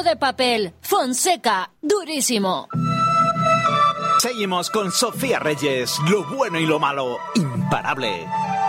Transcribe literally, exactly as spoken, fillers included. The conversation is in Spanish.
Mundo de Papel. Fonseca, durísimo. Seguimos con Sofía Reyes, lo bueno y lo malo, imparable.